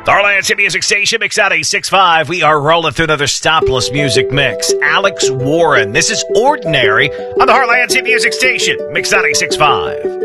Heartland City Music Station, Mix out 865. We are rolling through another stopless music mix. Alex Warren. This is Ordinary on the Heartland City Music Station, Mix out 865.